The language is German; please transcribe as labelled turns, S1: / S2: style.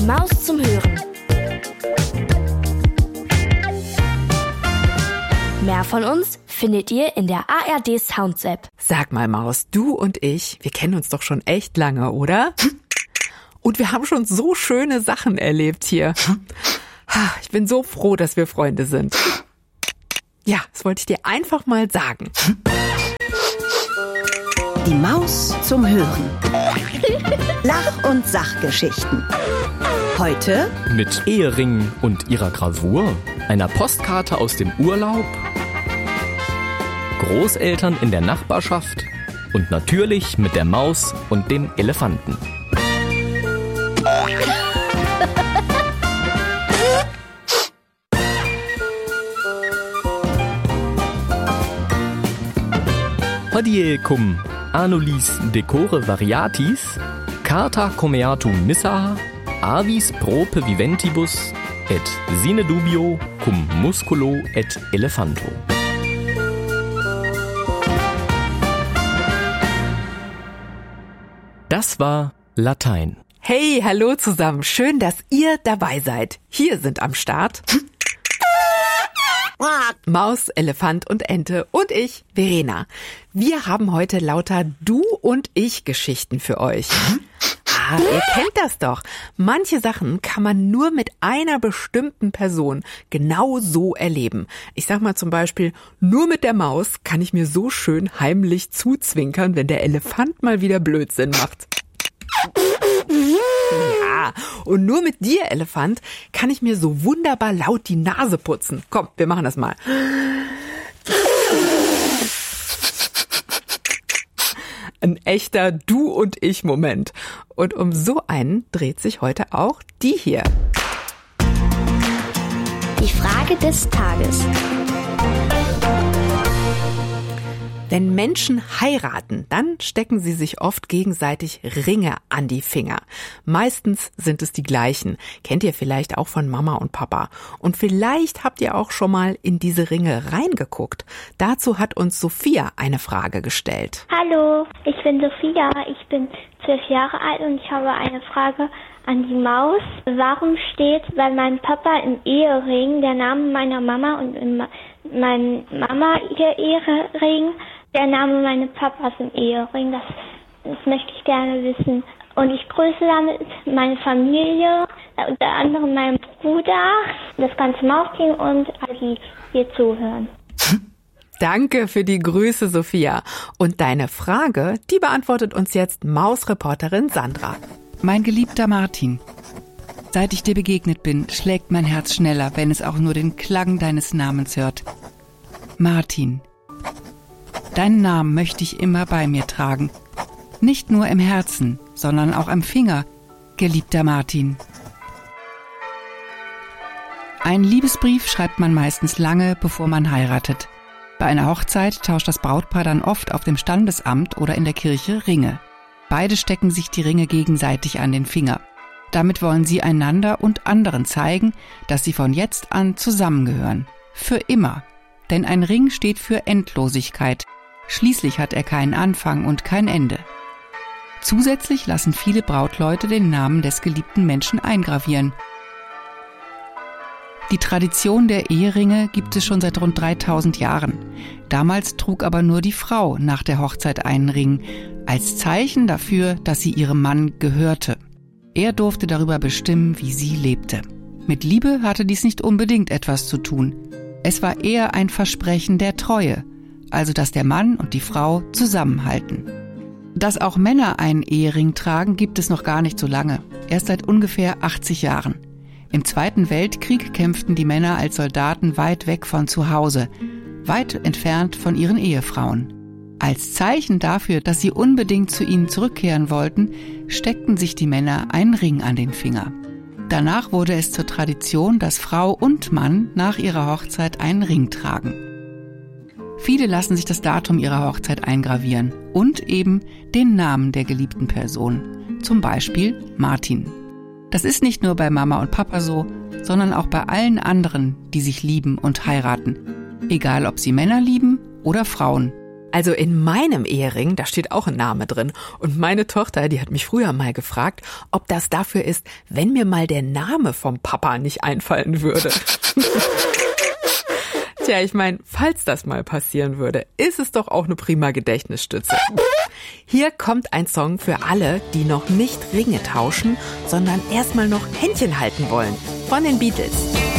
S1: Maus zum Hören. Mehr von uns findet ihr in der ARD Sounds App.
S2: Sag mal, Maus, du und ich, wir kennen uns doch schon echt lange, oder? Und wir haben schon so schöne Sachen erlebt hier. Ich bin so froh, dass wir Freunde sind. Ja, das wollte ich dir einfach mal sagen.
S3: Die Maus zum Hören. Lach- und Sachgeschichten. Heute
S4: mit Eheringen und ihrer Gravur, einer Postkarte aus dem Urlaub, Großeltern in der Nachbarschaft und natürlich mit der Maus und dem Elefanten. Hodie cum annulis decore variatis, carta comeatum missa, avis prope viventibus, et sine dubio cum musculo et elephanto. Das war Latein.
S2: Hey, hallo zusammen. Schön, dass ihr dabei seid. Hier sind am Start Maus, Elefant und Ente und ich, Verena. Wir haben heute lauter Du- und Ich-Geschichten für euch. Ihr kennt das doch. Manche Sachen kann man nur mit einer bestimmten Person genau so erleben. Ich sag mal zum Beispiel, nur mit der Maus kann ich mir so schön heimlich zuzwinkern, wenn der Elefant mal wieder Blödsinn macht. Ja, und nur mit dir, Elefant, kann ich mir so wunderbar laut die Nase putzen. Komm, wir machen das mal. Ein echter Du- und Ich-Moment. Und um so einen dreht sich heute auch die hier.
S1: Die Frage des Tages.
S2: Wenn Menschen heiraten, dann stecken sie sich oft gegenseitig Ringe an die Finger. Meistens sind es die gleichen. Kennt ihr vielleicht auch von Mama und Papa. Und vielleicht habt ihr auch schon mal in diese Ringe reingeguckt. Dazu hat uns Sophia eine Frage gestellt.
S5: Hallo, ich bin Sophia, ich bin 12 Jahre alt und ich habe eine Frage an die Maus. Warum steht bei meinem Papa im Ehering der Name meiner Mama und in meinem Mama ihr Ehering der Name meines Papas im Ehering? Das möchte ich gerne wissen. Und ich grüße damit meine Familie, unter anderem meinen Bruder, das ganze Mausteam und alle, die hier zuhören.
S2: Danke für die Grüße, Sophia. Und deine Frage, die beantwortet uns jetzt Mausreporterin Sandra.
S6: Mein geliebter Martin, seit ich dir begegnet bin, schlägt mein Herz schneller, wenn es auch nur den Klang deines Namens hört. Martin, deinen Namen möchte ich immer bei mir tragen. Nicht nur im Herzen, sondern auch am Finger, geliebter Martin. Einen Liebesbrief schreibt man meistens lange, bevor man heiratet. Bei einer Hochzeit tauscht das Brautpaar dann oft auf dem Standesamt oder in der Kirche Ringe. Beide stecken sich die Ringe gegenseitig an den Finger. Damit wollen sie einander und anderen zeigen, dass sie von jetzt an zusammengehören. Für immer. Denn ein Ring steht für Endlosigkeit. Schließlich hat er keinen Anfang und kein Ende. Zusätzlich lassen viele Brautleute den Namen des geliebten Menschen eingravieren. Die Tradition der Eheringe gibt es schon seit rund 3000 Jahren. Damals trug aber nur die Frau nach der Hochzeit einen Ring, als Zeichen dafür, dass sie ihrem Mann gehörte. Er durfte darüber bestimmen, wie sie lebte. Mit Liebe hatte dies nicht unbedingt etwas zu tun. Es war eher ein Versprechen der Treue, also dass der Mann und die Frau zusammenhalten. Dass auch Männer einen Ehering tragen, gibt es noch gar nicht so lange, erst seit ungefähr 80 Jahren. Im Zweiten Weltkrieg kämpften die Männer als Soldaten weit weg von zu Hause, weit entfernt von ihren Ehefrauen. Als Zeichen dafür, dass sie unbedingt zu ihnen zurückkehren wollten, steckten sich die Männer einen Ring an den Finger. Danach wurde es zur Tradition, dass Frau und Mann nach ihrer Hochzeit einen Ring tragen. Viele lassen sich das Datum ihrer Hochzeit eingravieren und eben den Namen der geliebten Person, zum Beispiel Martin. Das ist nicht nur bei Mama und Papa so, sondern auch bei allen anderen, die sich lieben und heiraten. Egal, ob sie Männer lieben oder Frauen.
S2: Also in meinem Ehering, da steht auch ein Name drin. Und meine Tochter, die hat mich früher mal gefragt, ob das dafür ist, wenn mir mal der Name vom Papa nicht einfallen würde. Tja, ich meine, falls das mal passieren würde, ist es doch auch eine prima Gedächtnisstütze. Hier kommt ein Song für alle, die noch nicht Ringe tauschen, sondern erstmal noch Händchen halten wollen. Von den Beatles.